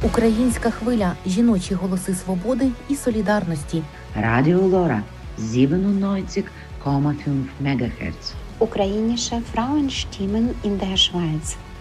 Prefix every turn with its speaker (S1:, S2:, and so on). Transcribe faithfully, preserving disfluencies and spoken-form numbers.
S1: Українська хвиля. Жіночі голоси свободи і солідарності.
S2: Radio Lora siebenundneunzig Komma fünf Megahertz.
S3: Ukrainische Frauenstimmen in der Schweiz.